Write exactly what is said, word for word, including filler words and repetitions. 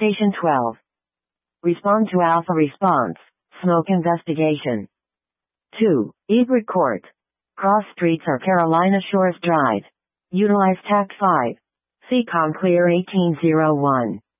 Station twelve. Respond to Alpha Response. Smoke investigation. two. Ebert Court. Cross streets or Carolina Shores Drive. Utilize T A C five. C COM clear eighteen oh one.